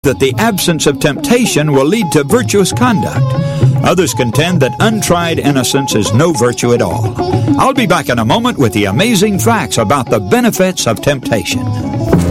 that the absence of temptation will lead to virtuous conduct. Others contend that untried innocence is no virtue at all. I'll be back in a moment with the amazing facts about the benefits of temptation.